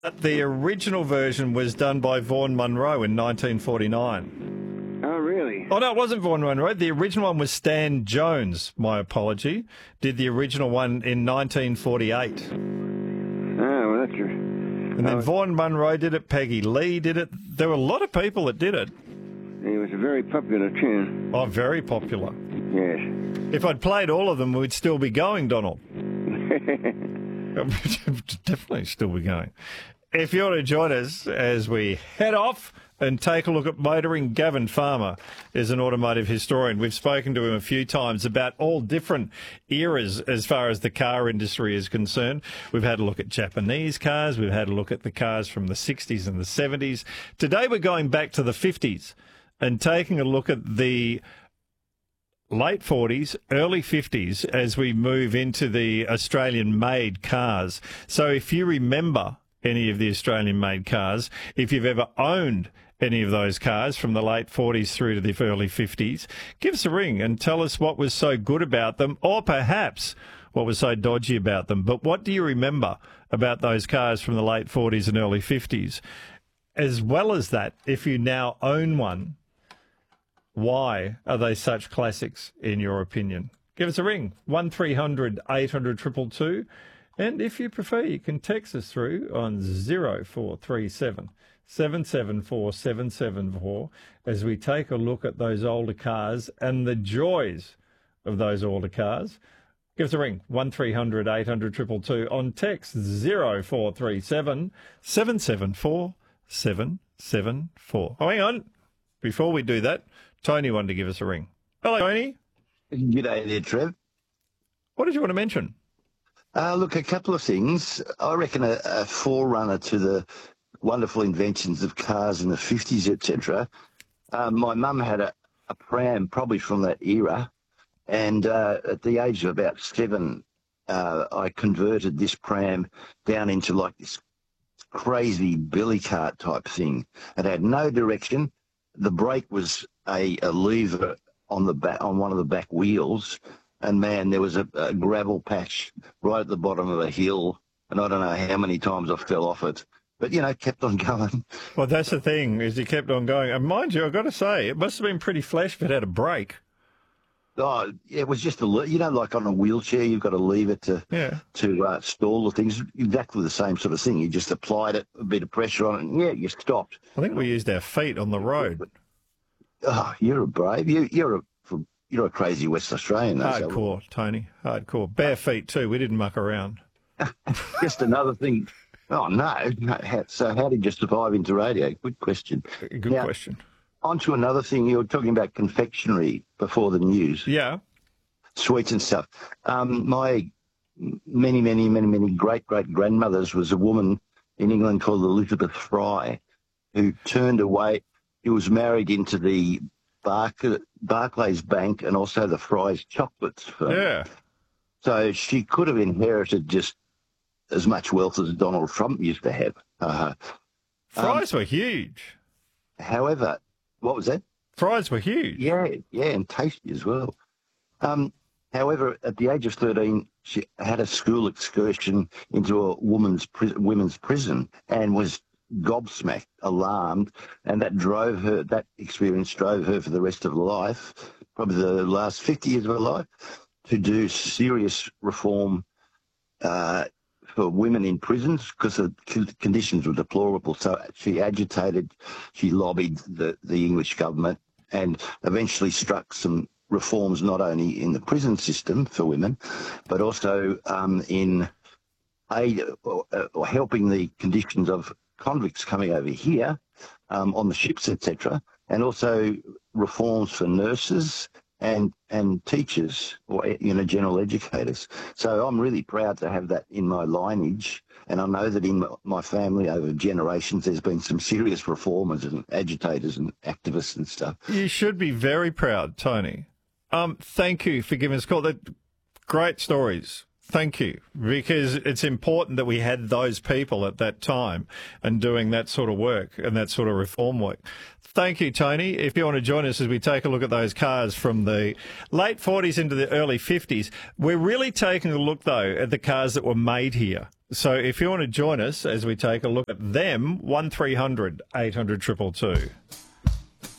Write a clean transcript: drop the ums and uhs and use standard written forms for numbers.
The original version was done by Vaughan Monroe in 1949. Oh, really? Oh, no, it wasn't Vaughan Monroe. The original one was Stan Jones, my apology. Did the original one in 1948. Oh, well, that's true. And then Vaughan Monroe did it, Peggy Lee did it. There were a lot of people that did it. It was a very popular tune. Oh, very popular. Yes. If I'd played all of them, we'd still be going, Donald. Definitely still be going. If you want to join us as we head off and take a look at motoring, Gavin Farmer is an automotive historian. We've spoken to him a few times about all different eras as far as the car industry is concerned. We've had a look at Japanese cars. We've had a look at the cars from the 60s and the 70s. Today we're going back to the 50s and taking a look at the late 40s, early 50s as we move into the Australian-made cars. So if you remember any of the Australian-made cars, if you've ever owned any of those cars from the late 40s through to the early 50s, give us a ring and tell us what was so good about them, or perhaps what was so dodgy about them. But what do you remember about those cars from the late 40s and early 50s? As well as that, if you now own one, why are they such classics in your opinion? Give us a ring, 1300 800 222. And if you prefer, you can text us through on 0437 774 774 as we take a look at those older cars and the joys of those older cars. Give us a ring, 1300 800 222 on text 0437 774 774. Oh, hang on. Before we do that, Tony wanted to give us a ring. Hello, Tony. G'day there, Trev. What did you want to mention? Look, a couple of things. I reckon a forerunner to the wonderful inventions of cars in the 50s, etc. My mum had a pram probably from that era, and at the age of about 7, I converted this pram down into like this crazy billy cart type thing. It had no direction. The brake was a lever on the back, on one of the back wheels, and man, there was a gravel patch right at the bottom of a hill, and I don't know how many times I fell off it, but you know, kept on going. Well, that's the thing, is you kept on going. And mind you, I've got to say, it must have been pretty flash if it had a brake. Oh, it was just like on a wheelchair, you've got to leave it to stall the things. Exactly the same sort of thing. You just applied it, a bit of pressure on it, and yeah, you stopped. I think we used our feet on the road. Oh, you're a brave. You're a crazy West Australian. Hardcore, Tony. Hardcore. Bare feet too. We didn't muck around. Just another thing. Oh no. So how did you survive into radio? Good question. Good question. On to another thing. You were talking about confectionery before the news. Yeah. Sweets and stuff. My many great-great-grandmothers was a woman in England called Elizabeth Fry, who turned away. He was married into the Barclays Bank and also the Fry's chocolates firm. Yeah. So she could have inherited just as much wealth as Donald Trump used to have. Fries were huge. However, what was that? Fries were huge. Yeah, and tasty as well. However, at the age of 13, she had a school excursion into a women's prison and was gobsmacked, alarmed, and that experience drove her for the rest of her life, probably the last 50 years of her life, to do serious reform for women in prisons because the conditions were deplorable. So she agitated, she lobbied the English government and eventually struck some reforms not only in the prison system for women, but also in aid or helping the conditions of convicts coming over here on the ships, etc., and also reforms for nurses and teachers or general educators. So I'm really proud to have that in my lineage, and I know that in my family over generations there's been some serious reformers and agitators and activists and stuff. You should be very proud, Tony. Thank you for giving us a call. Great stories. Thank you, because it's important that we had those people at that time and doing that sort of work and that sort of reform work. Thank you, Tony. If you want to join us as we take a look at those cars from the late 40s into the early 50s, we're really taking a look, though, at the cars that were made here. So if you want to join us as we take a look at them, 1300 800 222.